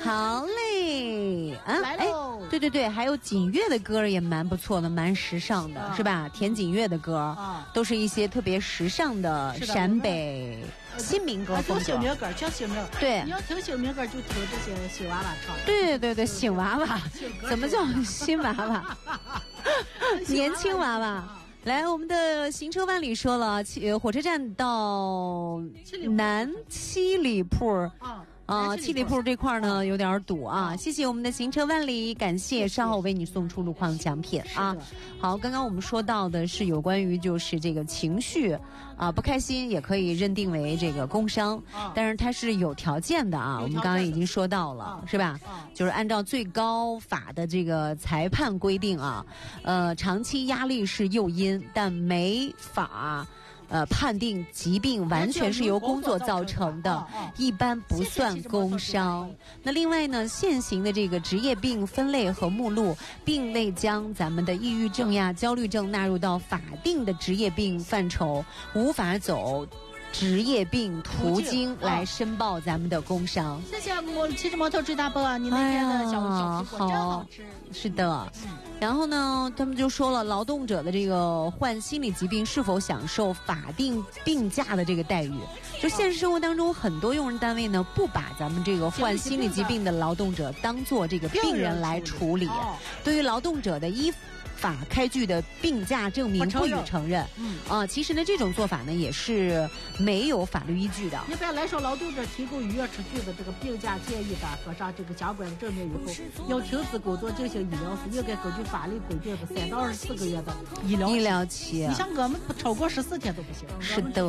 好嘞啊！ 来喽！ 对对对，还有锦悦的歌也蛮不错的，蛮时尚的，是吧？田锦悦的歌都是一些特别时尚的陕北新民歌风格。 小民歌，叫新民歌。 对， 你要听新民歌，就听这些新娃娃唱。 对对对，新娃娃，怎么叫新娃娃？年轻娃娃。来，我们的行车万里说了，火车站到南七里铺七里铺这块呢有点堵啊，谢谢我们的行车万里，感谢，稍后为你送出路况奖品啊。好，刚刚我们说到的是有关于就是这个情绪不开心也可以认定为这个工伤，但是它是有条件的啊，我们刚刚已经说到了，是吧？就是按照最高法的这个裁判规定啊，长期压力是诱因，但没法判定疾病完全是由工作造成的，一般不算工伤。那另外呢，现行的这个职业病分类和目录并未将咱们的抑郁症呀、焦虑症纳入到法定的职业病范畴，无法走职业病途径来申报咱们的工伤。 谢谢我骑着摩托追大波啊！你那天的小水果真好吃。 是的。然后呢，他们就说了，劳动者的这个患心理疾病是否享受法定病假的这个待遇？就现实生活当中，很多用人单位呢不把咱们这个患心理疾病的劳动者当做这个病人来处理，对于劳动者的依法开具的病假证明不予承认。其实呢，这种做法呢也是没有法律依据的。 一般来说，劳动者提供逾越出具的这个病假建议单和上这个相关的证明以后，要停止工作进行医疗时，应该根据法律规定的3到24个月的医疗期。 医疗期， 你像我们不超过14天都不行。 是的。